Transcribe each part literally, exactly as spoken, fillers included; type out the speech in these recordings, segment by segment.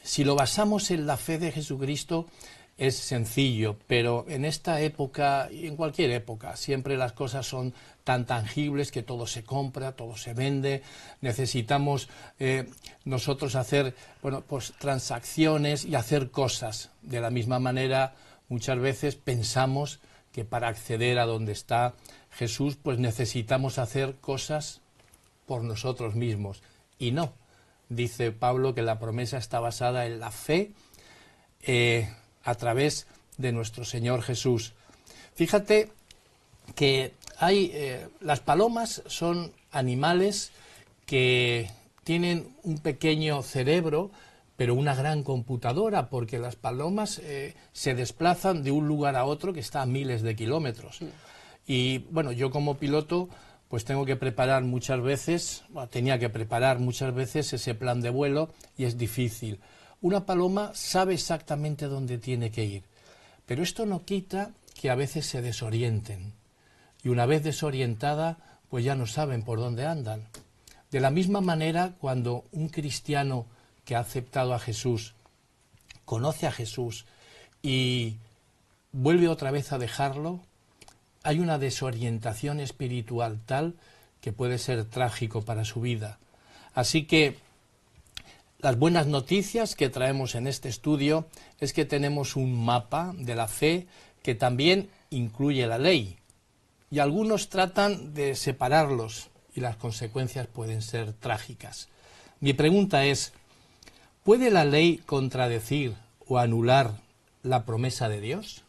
Si lo basamos en la fe de Jesucristo, es sencillo, pero en esta época y en cualquier época siempre las cosas son tan tangibles que todo se compra, todo se vende. Necesitamos eh, nosotros hacer bueno, pues, transacciones y hacer cosas. De la misma manera, muchas veces pensamos que para acceder a donde está Jesús, pues necesitamos hacer cosas por nosotros mismos. Y no, dice Pablo que la promesa está basada en la fe eh, a través de nuestro Señor Jesús. Fíjate que hay, eh, las palomas son animales que tienen un pequeño cerebro, pero una gran computadora, porque las palomas eh, se desplazan de un lugar a otro que está a miles de kilómetros. Sí. Y bueno, yo como piloto pues tengo que preparar muchas veces, bueno, tenía que preparar muchas veces ese plan de vuelo y es difícil. Una paloma sabe exactamente dónde tiene que ir, pero esto no quita que a veces se desorienten. Y una vez desorientada, pues ya no saben por dónde andan. De la misma manera, cuando un cristiano que ha aceptado a Jesús, conoce a Jesús y vuelve otra vez a dejarlo, hay una desorientación espiritual tal que puede ser trágico para su vida. Así que las buenas noticias que traemos en este estudio es que tenemos un mapa de la fe que también incluye la ley. Y algunos tratan de separarlos y las consecuencias pueden ser trágicas. Mi pregunta es, ¿puede la ley contradecir o anular la promesa de Dios?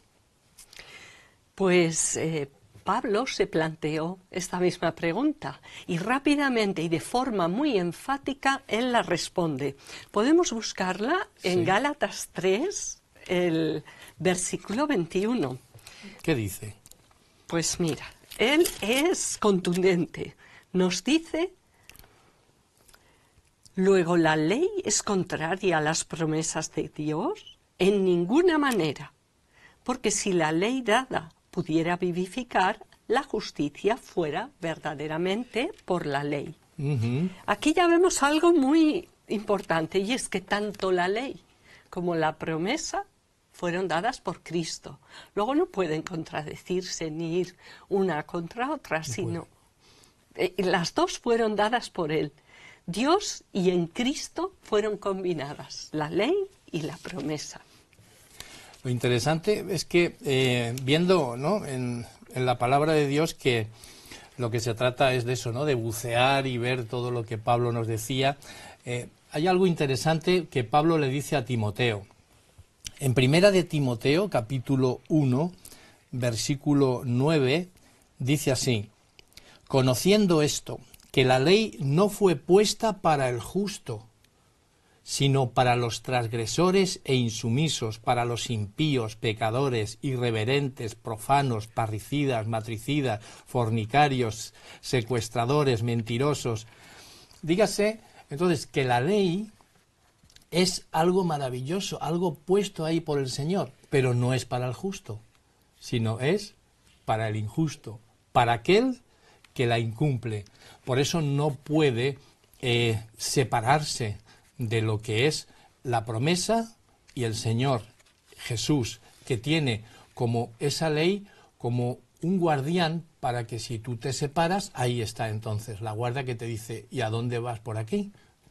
Pues eh, Pablo se planteó esta misma pregunta y rápidamente y de forma muy enfática él la responde. Podemos buscarla en sí. Gálatas tres, el versículo veintiuno. ¿Qué dice? Pues mira, él es contundente. Nos dice: luego, ¿la ley es contraria a las promesas de Dios? En ninguna manera, porque si la ley dada pudiera vivificar, la justicia fuera verdaderamente por la ley. Uh-huh. Aquí ya vemos algo muy importante, y es que tanto la ley como la promesa fueron dadas por Cristo. Luego no pueden contradecirse ni ir una contra otra, sino eh, las dos fueron dadas por Él. Dios y en Cristo fueron combinadas la ley y la promesa. Lo interesante es que eh, viendo, ¿no?, en, en la palabra de Dios que lo que se trata es de eso, ¿no?, de bucear y ver todo lo que Pablo nos decía. Eh, hay algo interesante que Pablo le dice a Timoteo. En primera de Timoteo, capítulo uno, versículo nueve, dice así: conociendo esto, que la ley no fue puesta para el justo, sino para los transgresores e insumisos, para los impíos, pecadores, irreverentes, profanos, parricidas, matricidas, fornicarios, secuestradores, mentirosos. Dígase, entonces, que la ley es algo maravilloso, algo puesto ahí por el Señor, pero no es para el justo, sino es para el injusto, para aquel que la incumple. Por eso no puede eh, separarse de lo que es la promesa y el Señor Jesús, que tiene como esa ley como un guardián para que si tú te separas, ahí está entonces la guardia que te dice: ¿y a dónde vas por aquí?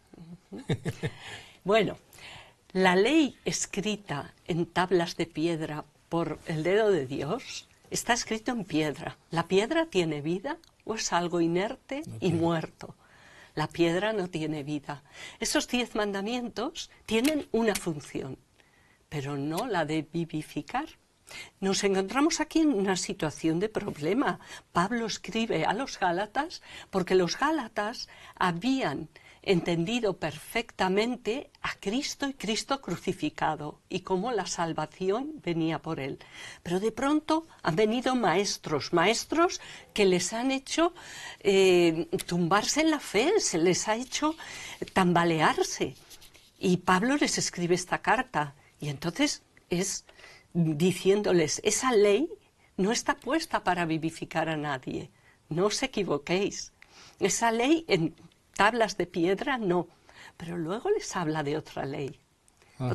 Bueno, la ley escrita en tablas de piedra por el dedo de Dios está escrito en piedra. ¿La piedra tiene vida o es algo inerte no y muerto? La piedra no tiene vida. Esos diez mandamientos tienen una función, pero no la de vivificar. Nos encontramos aquí en una situación de problema. Pablo escribe a los Gálatas porque los Gálatas habían entendido perfectamente a Cristo y Cristo crucificado y cómo la salvación venía por él. Pero de pronto han venido maestros, maestros que les han hecho eh, tumbarse en la fe, se les ha hecho tambalearse. Y Pablo les escribe esta carta y entonces es diciéndoles: esa ley no está puesta para vivificar a nadie, no os equivoquéis. Esa ley en tablas de piedra no, pero luego les habla de otra ley,